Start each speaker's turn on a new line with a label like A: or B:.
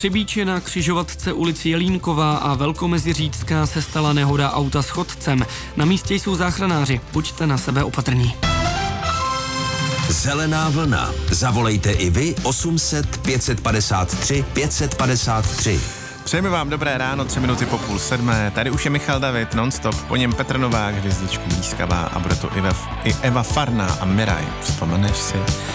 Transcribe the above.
A: Třebíči na křižovatce ulici Jelínková a Velkomeziříčská se stala nehoda auta s chodcem. Na místě jsou záchranáři, buďte na sebe opatrní.
B: Zelená vlna. Zavolejte i vy 800 553 553.
C: Přejeme vám dobré ráno, 3 minuty po 6:30. Tady už je Michal David, non-stop, po něm Petr Novák, hvězdičku blízkavá a bude to i Eva Farná a Miraj. Vzpomeneš si?